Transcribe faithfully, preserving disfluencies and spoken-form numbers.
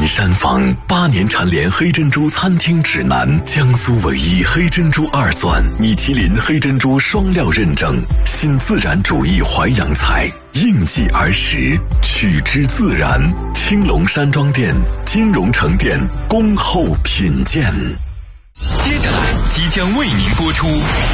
山坊，八年蝉联黑珍珠餐厅指南，江苏唯一黑珍珠二钻，米其林黑珍珠双料认证，新自然主义淮扬菜，应季而食，取之自然。青龙山庄店、金融城店恭候品鉴。 接下来即将为您播出